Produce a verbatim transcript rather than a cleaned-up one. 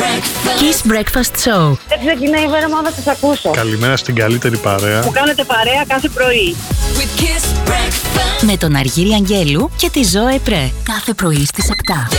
Kiss Breakfast Show. Δεν ξεκινάει η μέρα μου να σας ακούσω. Καλημέρα στην καλύτερη παρέα που κάνετε παρέα κάθε πρωί. Με τον Αργύρη Αγγέλου και τη Ζωέ Πρέ. Κάθε πρωί στις επτά.